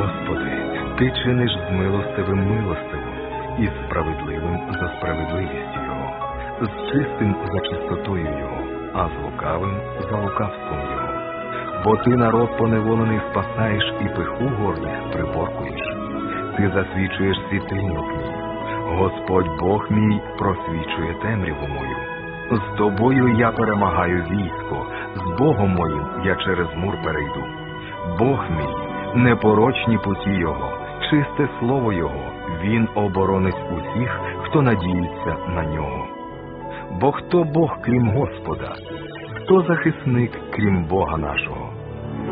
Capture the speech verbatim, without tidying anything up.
Господи, Ти чиниш з милостивим милостивим, і з справедливим за справедливістю Його, з чистим за чистотою Його, а з лукавим за лукавством Його. Бо Ти народ поневолений спасаєш і пиху гордих приборкуєш. Ти засвічуєш світильник мій. Господь Бог мій просвічує темряву мою. З Тобою я перемагаю військо, з Богом моїм я через мур перейду. Бог мій, непорочні путі Його, чисте слово Його, Він оборонить усіх, хто надіється на Нього. Бо хто Бог, крім Господа? Хто захисник, крім Бога нашого?